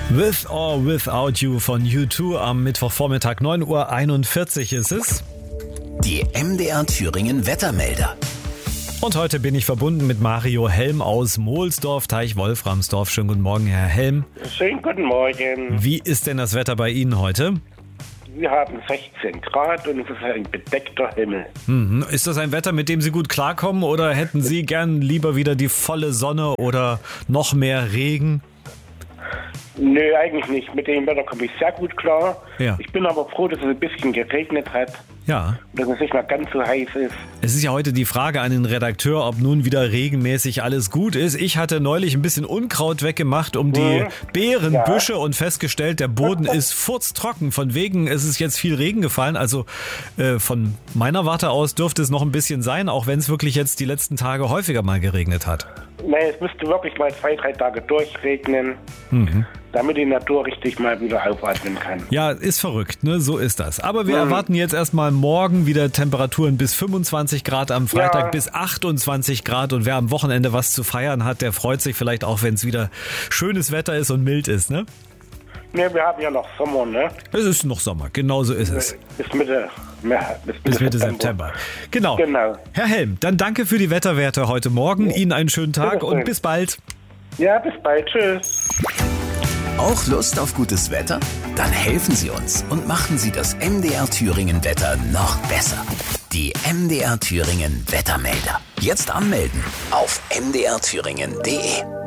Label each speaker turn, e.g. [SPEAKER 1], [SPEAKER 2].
[SPEAKER 1] With or Without You von U2 am Mittwochvormittag, 9:41 Uhr ist es.
[SPEAKER 2] Die MDR Thüringen Wettermelder.
[SPEAKER 1] Und heute bin ich verbunden mit Mario Helm aus Mohlsdorf, Teich Wolframsdorf. Schönen guten Morgen, Herr Helm.
[SPEAKER 3] Schönen guten Morgen.
[SPEAKER 1] Wie ist denn das Wetter bei Ihnen heute?
[SPEAKER 3] Wir haben 16 Grad und es ist ein bedeckter Himmel.
[SPEAKER 1] Ist das ein Wetter, mit dem Sie gut klarkommen oder hätten Sie gern lieber wieder die volle Sonne oder noch mehr Regen?
[SPEAKER 3] Nö, eigentlich nicht. Mit dem Wetter komme ich sehr gut klar.
[SPEAKER 1] Ja.
[SPEAKER 3] Ich bin aber froh, dass es ein bisschen geregnet hat.
[SPEAKER 1] Ja.
[SPEAKER 3] Und dass es nicht mehr ganz so heiß ist.
[SPEAKER 1] Es ist ja heute die Frage an den Redakteur, ob nun wieder regenmäßig alles gut ist. Ich hatte neulich ein bisschen Unkraut weggemacht um die Beerenbüsche und festgestellt, der Boden ist furztrocken. Von wegen ist es jetzt viel Regen gefallen. Also von meiner Warte aus dürfte es noch ein bisschen sein, auch wenn es wirklich jetzt die letzten Tage häufiger mal geregnet hat.
[SPEAKER 3] Nein, es müsste wirklich mal 2-3 Tage durchregnen, damit die Natur richtig mal wieder aufatmen kann.
[SPEAKER 1] Ja, ist verrückt, ne? So ist das. Aber wir erwarten jetzt erstmal morgen wieder Temperaturen bis 25 Grad, am Freitag bis 28 Grad. Und wer am Wochenende was zu feiern hat, der freut sich vielleicht auch, wenn es wieder schönes Wetter ist und mild ist, ne?
[SPEAKER 3] Ne, wir haben ja noch Sommer, ne?
[SPEAKER 1] Es ist noch Sommer, genau so ist es.
[SPEAKER 3] Bis Mitte
[SPEAKER 1] September. Genau.
[SPEAKER 3] Genau.
[SPEAKER 1] Herr Helm, dann danke für die Wetterwerte heute Morgen. Ihnen einen schönen Tag und bis bald.
[SPEAKER 3] Ja, bis bald. Tschüss.
[SPEAKER 2] Auch Lust auf gutes Wetter? Dann helfen Sie uns und machen Sie das MDR Thüringen Wetter noch besser. Die MDR Thüringen Wettermelder. Jetzt anmelden auf mdrthüringen.de.